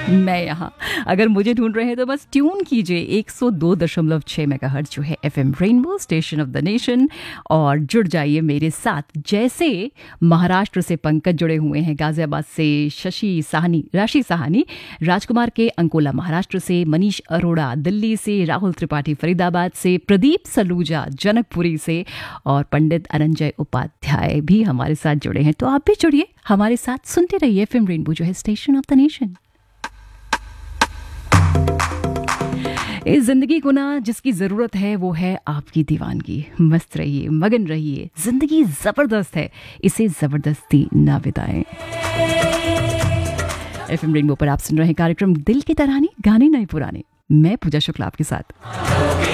मैं यहाँ। अगर मुझे ढूंढ रहे हैं तो बस ट्यून कीजिए 102.6 मेगाहर्ट्ज़ जो है FM rainbow station of the nation, और जुड़ जाइए मेरे साथ। जैसे महाराष्ट्र से पंकज जुड़े हुए हैं, गाजियाबाद से राशि साहनी, राजकुमार के अंकोला महाराष्ट्र से, मनीष अरोड़ा दिल्ली से, राहुल त्रिपाठी फरीदाबाद से, प्रदीप सलूजा जनकपुरी से, और पंडित अरंजय उपाध्याय भी हमारे साथ जुड़े हैं। तो आप भी जुड़िए हमारे साथ, सुनते रहिए एफएम रेनबो जो है स्टेशन ऑफ द नेशन। इस जिंदगी को ना जिसकी जरूरत है वो है आपकी दीवानगी। मस्त रहिए, मगन रहिए, जिंदगी जबरदस्त है, इसे जबरदस्ती ना बिताएं। एफएम रेनबो पर आप सुन रहे हैं कार्यक्रम दिल की तरानी, गाने नए पुराने। मैं पूजा शुक्ला आपके साथ।